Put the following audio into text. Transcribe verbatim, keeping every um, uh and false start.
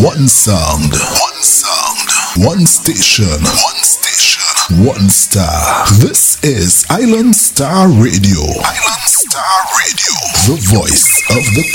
One sound, one sound, one station, one station, one star. This is Island Star Radio. Island Star Radio, the voice of the